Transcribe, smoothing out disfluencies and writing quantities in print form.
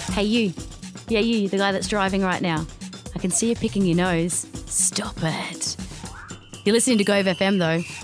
Hey, you. Yeah, you, the guy that's driving right now. I can see you picking your nose. Stop it. You're listening to Gove FM, though.